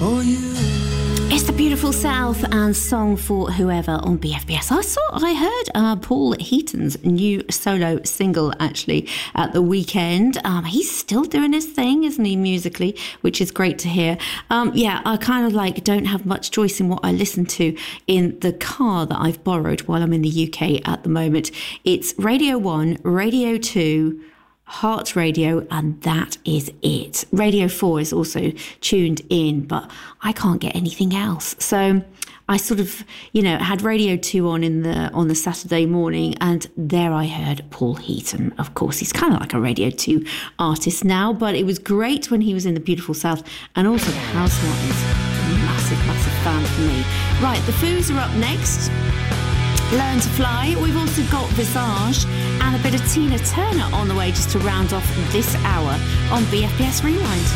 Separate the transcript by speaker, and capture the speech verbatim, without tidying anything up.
Speaker 1: for you.
Speaker 2: It's the Beautiful South and Song for Whoever on B F B S. I saw, I heard uh, Paul Heaton's new solo single actually at the weekend. Um, he's still doing his thing, isn't he, musically, which is great to hear. Um, yeah, I kind of like don't have much choice in what I listen to in the car that I've borrowed while I'm in the U K at the moment. It's Radio one, Radio two, Heart Radio, and that is it. Radio four is also tuned in, but I can't get anything else. So I sort of, you know, had Radio two on in the on the Saturday morning, and there I heard Paul Heaton. Of course, he's kind of like a Radio two artist now, but it was great when he was in the Beautiful South, and also the Housewives. Massive, massive fan for me. Right, the Foos are up next. Learn to Fly. We've also got Visage and a bit of Tina Turner on the way just to round off this hour on B F B S Rewind.